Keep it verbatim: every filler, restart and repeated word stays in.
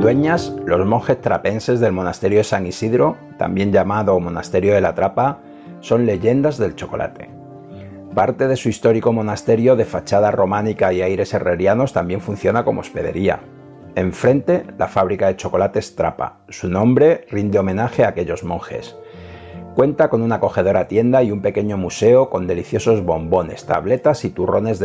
Dueñas, los monjes trapenses del monasterio de San Isidro, también llamado Monasterio de la Trapa, son leyendas del chocolate. Parte de su histórico monasterio de fachada románica y aires herrerianos también funciona como hospedería. Enfrente, la fábrica de chocolates Trapa. Su nombre rinde homenaje a aquellos monjes. Cuenta con una acogedora tienda y un pequeño museo con deliciosos bombones, tabletas y turrones de